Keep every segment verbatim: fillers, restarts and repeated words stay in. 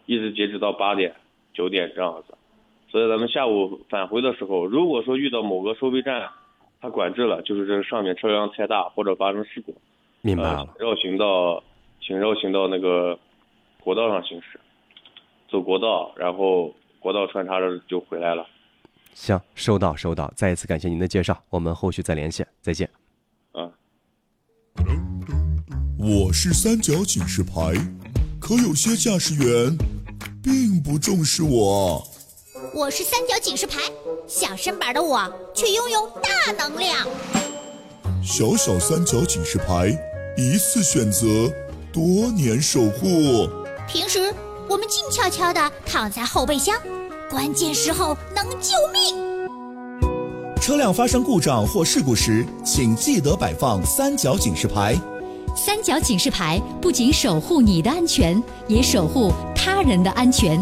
一直截止到八点、九点这样子。所以咱们下午返回的时候，如果说遇到某个收费站它管制了，就是这上面车辆太大或者发生事故， 明白了， 呃、绕行到请绕行到那个国道上行驶，走国道，然后国道穿插着就回来了。 行，收到收到，再一次感谢您的介绍，我们后续再联系，再见。 啊， 我是三角警示牌，可有些驾驶员并不重视我。 我是三角警示牌，小身板的我却拥有大能量。 小小三角警示牌，一次选择，多年守护。 平时我们静悄悄地躺在后备箱，关键时候能救命。 车辆发生故障或事故时，请记得摆放三角警示牌。 三角警示牌不仅守护你的安全，也守护他人的安全。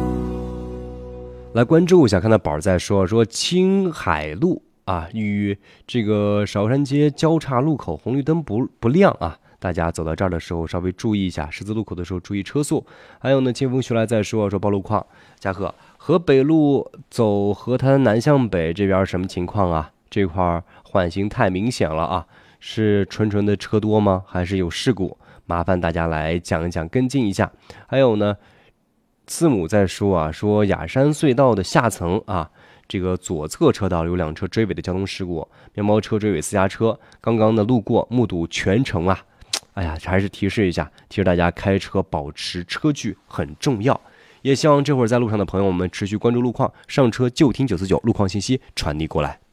来关注一下，看到宝儿在说说青海路啊，与这个韶山街交叉路口红绿灯不不亮啊，大家走到这儿的时候稍微注意一下，十字路口的时候注意车速。还有呢，清风徐来在说说报路况，嘉禾河北路走河滩南向北这边什么情况啊？这块缓行太明显了啊，是纯纯的车多吗？还是有事故？麻烦大家来讲一讲，跟进一下。还有呢，字母在说啊，说雅山隧道的下层啊，这个左侧车道有辆车追尾的交通事故，面包车追尾私家车，刚刚的路过目睹全程啊，哎呀，还是提示一下，提示大家开车保持车距很重要。也希望这会儿在路上的朋友们持续关注路况，上车就听九四九路况信息传递过来。